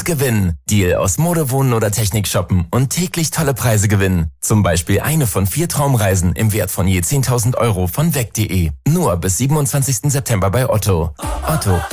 und gewinnen. Deal aus Mode, Wohnen oder Technik shoppen und täglich tolle Preise gewinnen. Zum Beispiel eine von 4 Traumreisen im Wert von je 10.000 € von weg.de. Nur bis 27. September bei Otto. Otto.